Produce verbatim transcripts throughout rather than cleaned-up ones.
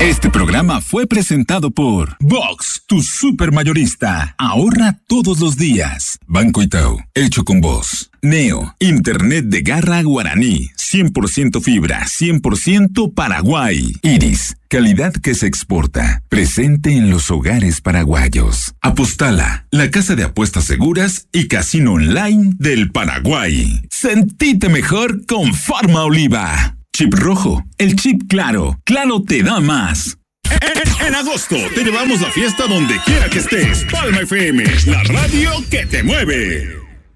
Este programa fue presentado por Vox, tu supermayorista. Ahorra todos los días. Banco Itaú, hecho con vos. Neo, Internet de garra guaraní. cien por ciento fibra, cien por ciento Paraguay. Iris, calidad que se exporta. Presente en los hogares paraguayos. Apostala, la casa de apuestas seguras y casino online del Paraguay. Sentite mejor con Farma Oliva. Chip rojo, el chip claro. Claro te da más. En, en agosto te llevamos la fiesta donde quiera que estés. Palma F M, la radio que te mueve.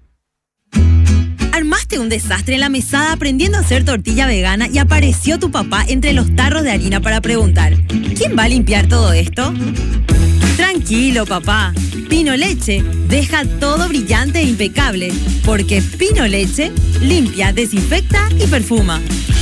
Armaste un desastre en la mesada aprendiendo a hacer tortilla vegana y apareció tu papá entre los tarros de harina para preguntar: ¿quién va a limpiar todo esto? Tranquilo, papá. Pino Leche deja todo brillante e impecable, porque Pino Leche limpia, desinfecta y perfuma.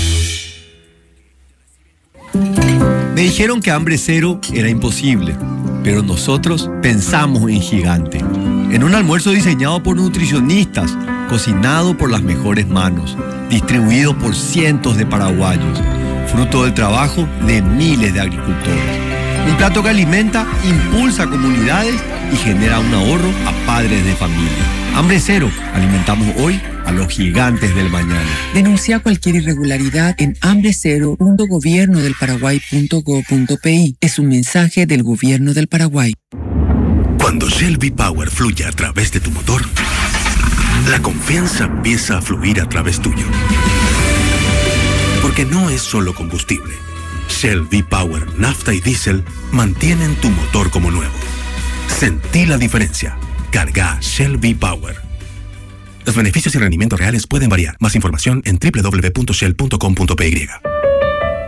Me dijeron que hambre cero era imposible, pero nosotros pensamos en gigante. En un almuerzo diseñado por nutricionistas, cocinado por las mejores manos, distribuido por cientos de paraguayos, fruto del trabajo de miles de agricultores. Un plato que alimenta, impulsa comunidades y genera un ahorro a padres de familia. Hambre cero, alimentamos hoy a los gigantes del mañana. Denuncia cualquier irregularidad en hambre cero punto gobierno del paraguay punto gob punto pi. Es un mensaje del Gobierno del Paraguay. Cuando Shell V-Power fluye a través de tu motor, la confianza empieza a fluir a través tuyo. Porque no es solo combustible. Shell V-Power, nafta y diésel mantienen tu motor como nuevo. Sentí la diferencia. Carga Shell V-Power. Los beneficios y rendimientos reales pueden variar. Más información en doble u doble u doble u punto shell punto com punto p y.